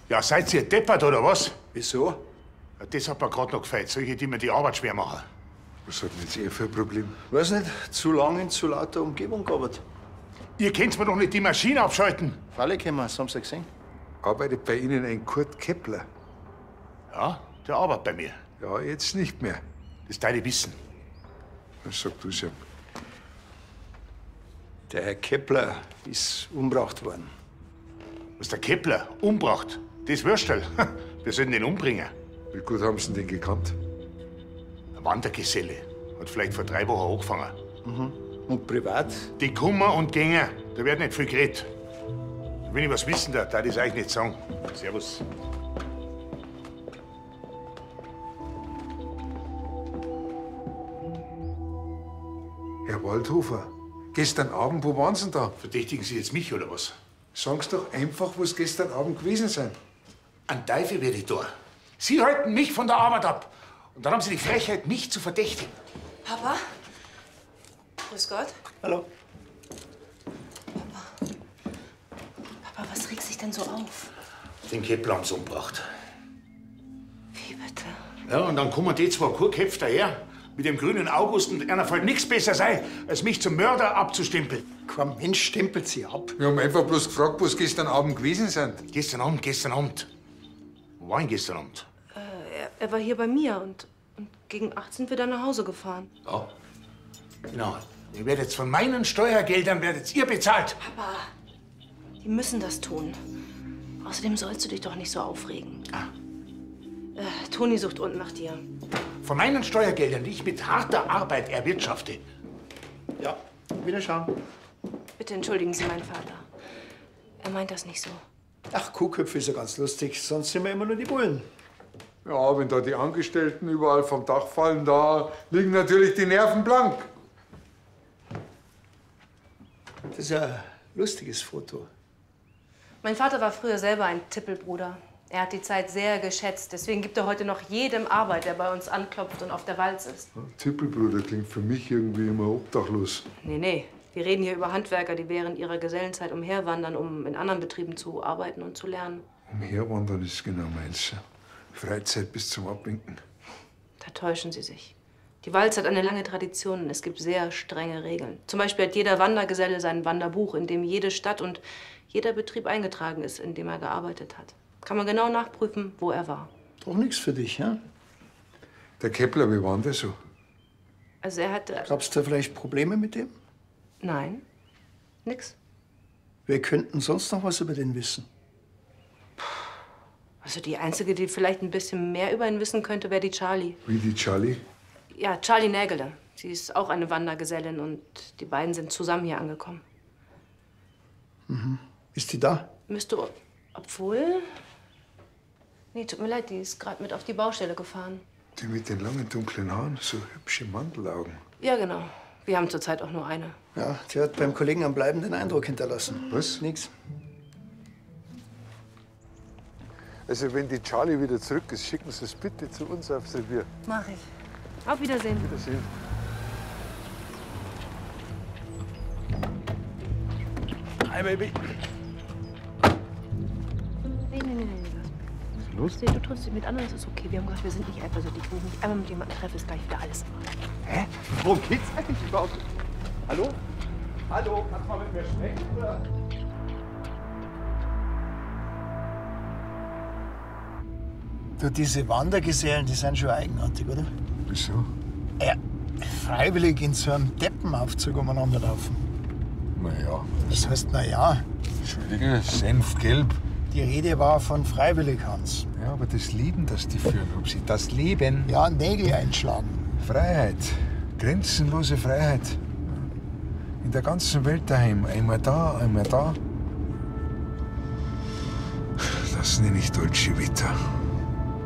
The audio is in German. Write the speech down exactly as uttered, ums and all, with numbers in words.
Ja, seid ihr deppert oder was? Wieso? Ja, das hat mir gerade noch gefällt. Solche, die mir die Arbeit schwer machen. Was hat denn jetzt eh für ein Problem? Weiß nicht, zu lange in zu lauter Umgebung gearbeitet. Ihr könnt mir doch nicht die Maschine abschalten. Freilich können wir, das haben Sie gesehen. Arbeitet bei Ihnen ein Kurt Kepler? Ja, der arbeitet bei mir. Ja, jetzt nicht mehr. Das deine wissen. Was sagst du, Sam? Der Herr Kepler ist umgebracht worden. Was der Kepler umbracht, das Würstel. Wir sollten ihn umbringen. Wie gut haben Sie den gekannt? Ein Wandergeselle. Hat vielleicht vor drei Wochen angefangen. Mhm. Und privat? Die kommen und gehen. Da wird nicht viel geredet. Wenn ich was wissen darf, darf ich es euch nicht sagen. Servus. Herr Waldhofer, gestern Abend, wo waren Sie denn da? Verdächtigen Sie jetzt mich oder was? Sagen Sie doch einfach, was gestern Abend gewesen sein. An Teufel werde ich da. Sie halten mich von der Arbeit ab. Und dann haben Sie die Frechheit, mich zu verdächtigen. Papa? Grüß Gott. Hallo. Papa. Papa, was regt sich denn so auf? Den Kepler haben sie umgebracht. Wie bitte? Ja, und dann kommen die zwei Kurköpfe daher mit dem grünen August und einer fällt nichts besser sein, als mich zum Mörder abzustempeln. Kein Mensch stempelt Sie ab. Wir haben einfach bloß gefragt, was gestern Abend gewesen sind. Gestern Abend, gestern Abend. Wo war ich gestern Abend? Äh, er, er war hier bei mir und, und gegen acht sind wir dann nach Hause gefahren. Ja. Genau. Ihr werdet von meinen Steuergeldern werdet ihr bezahlt. Papa, die müssen das tun. Außerdem sollst du dich doch nicht so aufregen. Ah. Äh, Toni sucht unten nach dir. Von meinen Steuergeldern, die ich mit harter Arbeit erwirtschafte. Ja, wiederschauen. Bitte entschuldigen Sie meinen Vater. Er meint das nicht so. Ach, Kuhköpfe ist ja ganz lustig, sonst sind wir immer nur die Bullen. Ja, wenn da die Angestellten überall vom Dach fallen, da liegen natürlich die Nerven blank. Das ist ja ein lustiges Foto. Mein Vater war früher selber ein Tippelbruder. Er hat die Zeit sehr geschätzt. Deswegen gibt er heute noch jedem Arbeit, der bei uns anklopft und auf der Walz ist. Tippelbruder klingt für mich irgendwie immer obdachlos. Nee, nee. Wir reden hier über Handwerker, die während ihrer Gesellenzeit umherwandern, um in anderen Betrieben zu arbeiten und zu lernen. Umherwandern ist genau meins. Freizeit bis zum Abwinken. Da täuschen Sie sich. Die Walz hat eine lange Tradition und es gibt sehr strenge Regeln. Zum Beispiel hat jeder Wandergeselle sein Wanderbuch, in dem jede Stadt und jeder Betrieb eingetragen ist, in dem er gearbeitet hat. Kann man genau nachprüfen, wo er war. Doch nichts für dich, ja? Der Kepler, wie war denn der so? Also er hatte... Gab's da vielleicht Probleme mit dem? Nein, nix. Wir könnten sonst noch was über den wissen. Also die Einzige, die vielleicht ein bisschen mehr über ihn wissen könnte, wäre die Charlie. Wie die Charlie? Ja, Charlie Nägele. Sie ist auch eine Wandergesellin und die beiden sind zusammen hier angekommen. Mhm. Ist die da? Müsste... Obwohl... Nee, tut mir leid, die ist gerade mit auf die Baustelle gefahren. Die mit den langen, dunklen Haaren, so hübsche Mandelaugen. Ja, genau. Wir haben zurzeit auch nur eine. Ja, die hat beim Kollegen einen bleibenden Eindruck hinterlassen. Was? Nix. Also, wenn die Charlie wieder zurück ist, schicken Sie es bitte zu uns aufs Revier. Mach ich. Auf Wiedersehen. Wiedersehen. Hi, Baby. Nee, nee, nee, nee. Was ist los? Nee, du triffst dich mit anderen, das ist okay. Wir haben gesagt, wir sind nicht eifersüchtig. Wenn ich mich einmal mit jemandem treffe, ist gleich wieder alles. Hä? Worum geht's eigentlich überhaupt? Hallo? Hallo? Kannst du mal mit mir sprechen, oder? Du, diese Wandergesellen, die sind schon eigenartig, oder? Wieso? Ja, freiwillig in so einem Deppenaufzug umeinander laufen. Na ja. Das heißt, na ja, Entschuldige, Senfgelb. die Rede war von freiwillig, Hans. Ja, aber das Leben, das die führen, ob sie das Leben. Ja, Nägel einschlagen. Freiheit. Grenzenlose Freiheit. In der ganzen Welt daheim. Einmal da, einmal da. Das nenne ich Dolce Vita.